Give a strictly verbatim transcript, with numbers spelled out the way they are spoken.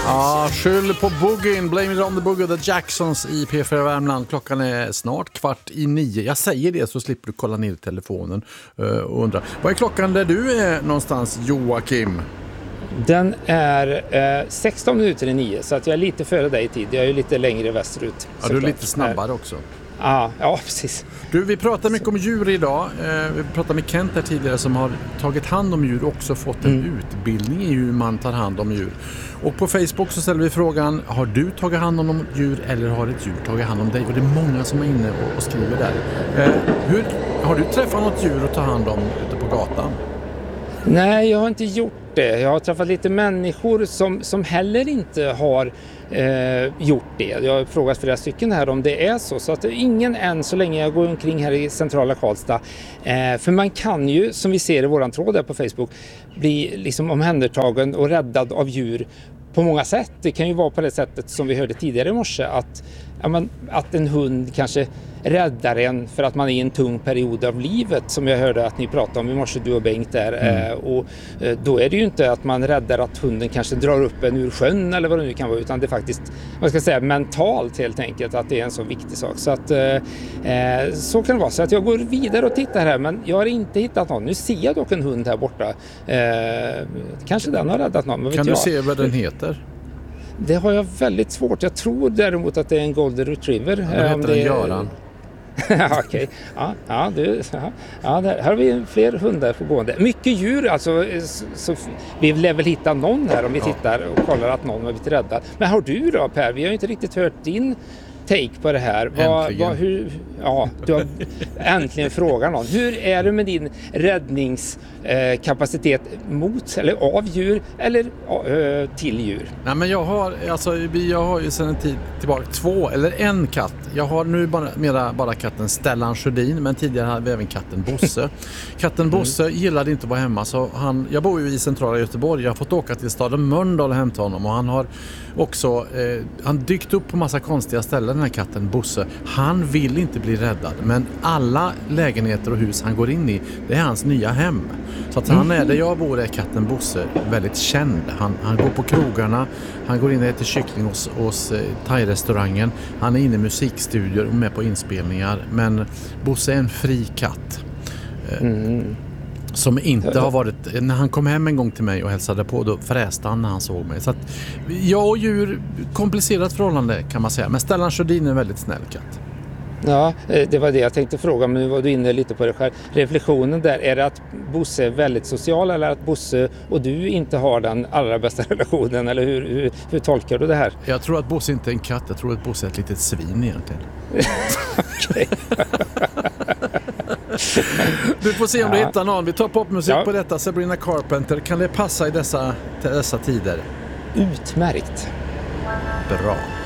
Ja, skyll på boogien. Blame it on the boogie. The Jacksons i P fyra Värmland. Klockan är snart kvart i nio. Jag säger det så slipper du kolla ner telefonen och undra. Vad är klockan där du är någonstans, Joakim? Den är eh, sexton minuter i nio, så att jag är lite före dig i tid. Jag är ju lite längre västerut. Ja, du är lite snabbare också. Ja, ja, precis. Du, vi pratar mycket om djur idag. Eh, vi pratade med Kent här tidigare som har tagit hand om djur och också fått en mm. utbildning i hur man tar hand om djur. Och på Facebook så ställer vi frågan, har du tagit hand om något djur eller har ett djur tagit hand om dig? Och det är många som är inne och, och skriver där. Eh, hur, har du träffat något djur att ta hand om ute på gatan? Nej, jag har inte gjort det. Jag har träffat lite människor som, som heller inte har eh, gjort det. Jag har frågat flera stycken här om det är så. Så att ingen än så länge jag går omkring här i centrala Karlstad. Eh, för man kan ju, som vi ser i våran tråd där på Facebook, bli liksom omhändertagen och räddad av djur på många sätt. Det kan ju vara på det sättet som vi hörde tidigare i morse att, ja, man, att en hund kanske räddar en för att man är i en tung period av livet, som jag hörde att ni pratade om i morse, du och Bengt där. Mm. Eh, och eh, då är det ju inte att man räddar att hunden kanske drar upp en ur sjön eller vad det nu kan vara, utan det är faktiskt, man ska säga, mentalt helt enkelt att det är en så viktig sak. Så att eh, så kan det vara. Så att jag går vidare och tittar här, men jag har inte hittat någon. Nu ser jag dock en hund här borta. Eh, kanske den har räddat någon. Men kan vet du jag. se vad den heter? Det har jag väldigt svårt. Jag tror däremot att det är en golden retriever. Ja, det heter det den Göran. Okej, okay. ja, ja, du, ja, ja, där, här har vi fler hundar på gående. Mycket djur, alltså, så, så, vi lär väl hitta någon här om vi tittar och kollar att någon har blivit räddad. Men har du då, Per? Vi har ju inte riktigt hört din take på det här. Vad, vad, hur, ja, du har äntligen frågat någon. Hur är det med din räddningskapacitet eh, mot eller av djur eller eh, till djur? Nej, men jag har, alltså, jag har ju sedan en tid tillbaka två eller en katt. Jag har nu bara, mera, bara katten Stellan Sjödin, men tidigare hade vi även katten Bosse. Katten Bosse mm. gillade inte att vara hemma, så han, jag bor ju i centrala Göteborg. Jag har fått åka till staden Mölndal och hämta honom, och han har också eh, han dykt upp på massa konstiga ställen, den här katten Bosse. Han vill inte bli räddad, men alla lägenheter och hus han går in i, det är hans nya hem. Så att han är, där jag bor är katten Bosse väldigt känd. Han, han går på krogarna, han går in och äter kyckling hos, hos eh, thai-restaurangen. Han är inne i musikstudior och med på inspelningar. Men Bosse är en fri katt. Eh, mm. Som inte har varit, när han kom hem en gång till mig och hälsade på, då fräste han när han såg mig. Så att jag och djur, komplicerat förhållande kan man säga. Men Stellan Sjödin är en väldigt snäll katt. Ja, det var det jag tänkte fråga, men nu var du inne lite på det själv. Reflektionen där, är det att Bosse är väldigt social eller att Bosse och du inte har den allra bästa relationen? Eller hur, hur, hur tolkar du det här? Jag tror att Bosse inte är en katt, jag tror att Bosse är ett litet svin egentligen. Okej. Du får se om ja. du hittar någon. Vi tar popmusik ja. på detta. Sabrina Carpenter. Kan det passa i dessa, dessa tider? Utmärkt. Bra.